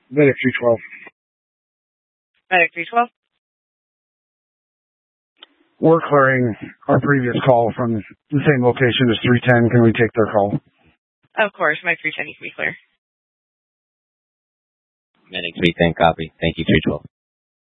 Medic 312. Medic 312. We're clearing our previous call from the same location as 310. Can we take their call? Of course, my 310 you can be clear. Medic 310, copy. Thank you, 312.